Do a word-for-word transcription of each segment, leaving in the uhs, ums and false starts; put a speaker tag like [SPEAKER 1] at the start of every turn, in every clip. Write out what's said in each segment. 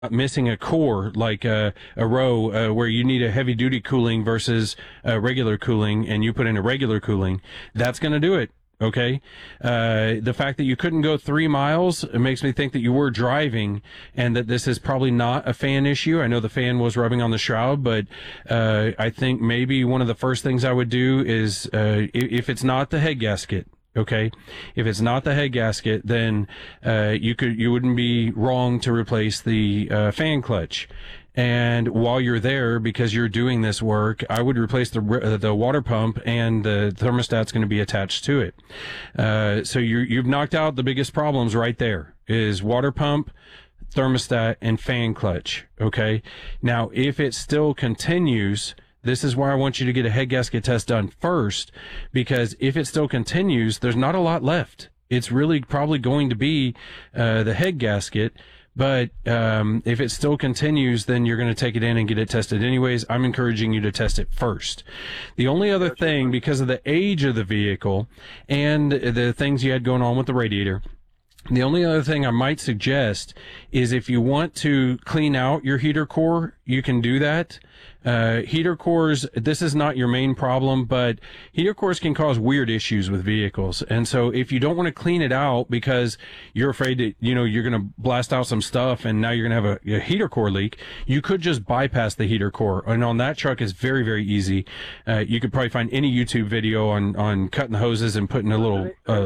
[SPEAKER 1] missing a core like a, a row uh, where you need a heavy duty cooling versus uh, regular cooling, and you put in a regular cooling, that's going to do it. Okay. Uh, the fact that you couldn't go three miles, it makes me think that you were driving and that this is probably not a fan issue. I know the fan was rubbing on the shroud, but, uh, I think maybe one of the first things I would do is, uh, if it's not the head gasket, okay, if it's not the head gasket, then, uh, you could, you wouldn't be wrong to replace the, uh, fan clutch. And while you're there, because you're doing this work, I would replace the uh, the water pump, and the thermostat's going to be attached to it. Uh, so you you've knocked out the biggest problems right there, is water pump, thermostat, and fan clutch. Okay. Now, if it still continues, this is why I want you to get a head gasket test done first, because if it still continues, there's not a lot left. It's really probably going to be uh, the head gasket. But um, if it still continues, then you're going to take it in and get it tested anyways. I'm encouraging you to test it first. The only other thing, because of the age of the vehicle and the things you had going on with the radiator, the only other thing I might suggest is if you want to clean out your heater core, you can do that. Uh, heater cores, this is not your main problem, but heater cores can cause weird issues with vehicles. And so if you don't want to clean it out because you're afraid that, you know, you're going to blast out some stuff and now you're going to have a, a heater core leak, you could just bypass the heater core. And on that truck, it's very, very easy. Uh, you could probably find any YouTube video on, on cutting the hoses and putting a little, uh,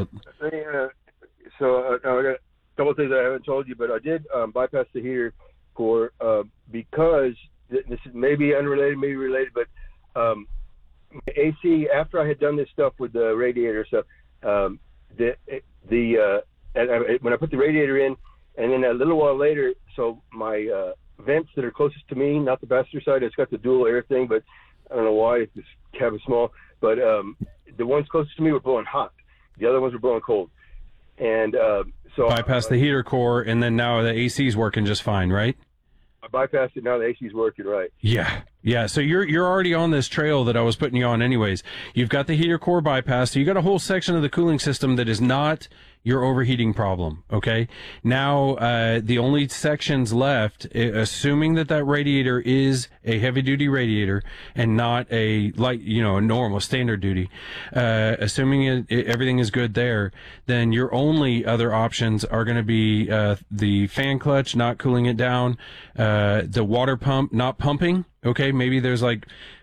[SPEAKER 2] So uh, now I got a couple of things I haven't told you, but I did um, bypass the heater core uh, because th- this is maybe unrelated, maybe related, but um, A C, after I had done this stuff with the radiator stuff, um, the the uh, and I, when I put the radiator in, and then a little while later, so my uh, vents that are closest to me, not the passenger side, it's got the dual air thing, but I don't know why, this cab is small, but um, the ones closest to me were blowing hot. The other ones were blowing cold. And uh, so
[SPEAKER 1] bypass
[SPEAKER 2] uh,
[SPEAKER 1] the heater core, and then now the A C's working just fine, right?
[SPEAKER 2] I bypassed it. Now the A C's working, right?
[SPEAKER 1] Yeah, yeah. So you're you're already on this trail that I was putting you on, anyways. You've got the heater core bypassed. So you got a whole section of the cooling system that is not your overheating problem. Okay. Now uh, the only sections left, assuming that that radiator is a heavy duty radiator and not a light, you know, a normal standard duty. Uh, assuming it, it, everything is good there, then your only other options are going to be uh, the fan clutch not cooling it down, uh, the water pump not pumping. Okay, maybe there's like,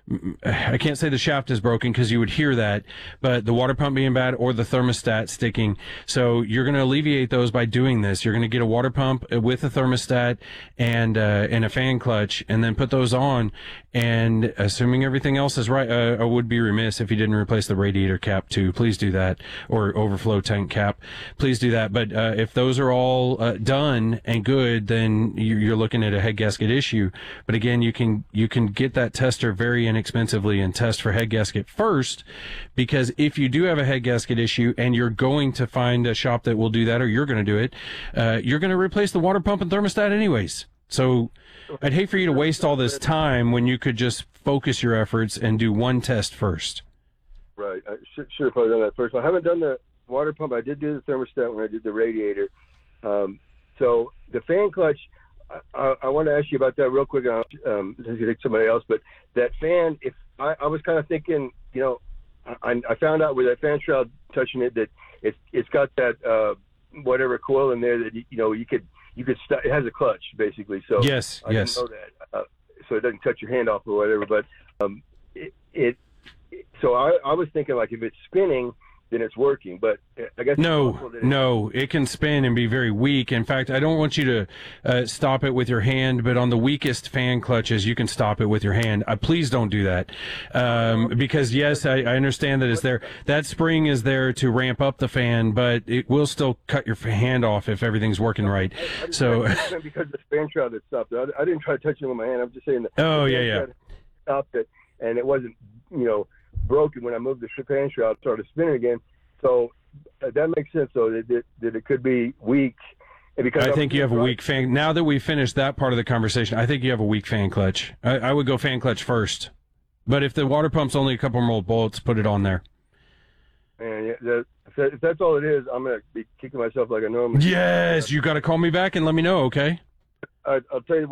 [SPEAKER 1] I can't say the shaft is broken because you would hear that, but the water pump being bad or the thermostat sticking. So you're going to alleviate those by doing this. You're going to get a water pump with a thermostat and uh, and a fan clutch, and then put those on. And assuming everything else is right, uh, I would be remiss if you didn't replace the radiator cap too. Please do that, or overflow tank cap. Please do that. But uh, if those are all uh, done and good, then you're looking at a head gasket issue. But again, you can you can get that tester very inexpensively and test for head gasket first, because if you do have a head gasket issue and you're going to find a shop that will do that, or you're going to do it, uh, you're going to replace the water pump and thermostat anyways. So I'd hate for you to waste all this time when you could just focus your efforts and do one test first.
[SPEAKER 2] Right. I should, should have probably done that first. I haven't done the water pump. I did do the thermostat when I did the radiator. Um, so the fan clutch, I, I, I want to ask you about that real quick. Um, this is somebody else, but that fan, if I, I was kind of thinking, you know, I, I found out with that fan shroud touching it that it's it's got that uh, whatever coil in there that you know you could you could st- it has a clutch basically. So
[SPEAKER 1] yes,
[SPEAKER 2] I
[SPEAKER 1] yes.
[SPEAKER 2] didn't know that, uh, so it doesn't touch your hand off or whatever. But um, it, it, it so I, I was thinking like if it's spinning, then it's working. But I guess
[SPEAKER 1] no, no, it can spin and be very weak. In fact, I don't want you to uh, stop it with your hand, but on the weakest fan clutches, you can stop it with your hand. Uh, please don't do that, um, because yes, I, I understand that it's there. That spring is there to ramp up the fan, but it will still cut your hand off if everything's working right.
[SPEAKER 2] I, I
[SPEAKER 1] so
[SPEAKER 2] because the fan shroud that stopped it. I, I didn't try to touch it with my hand. I'm just saying that.
[SPEAKER 1] Oh yeah, yeah.
[SPEAKER 2] Stopped it, and it wasn't, you know, broken when I moved the fan shroud. It started spinning again. So uh, that makes sense, though, that, that, that it could be weak. Because
[SPEAKER 1] I think you have a weak fan. Now that we've finished that part of the conversation, I think you have a weak fan clutch. I, I would go fan clutch first. But if the water pump's only a couple more bolts, put it on there.
[SPEAKER 2] And yeah, that, if, that, if that's all it is, I'm going to be kicking myself like a normal.
[SPEAKER 1] Yes, you got to call me back and let me know, okay?
[SPEAKER 2] I, I'll tell you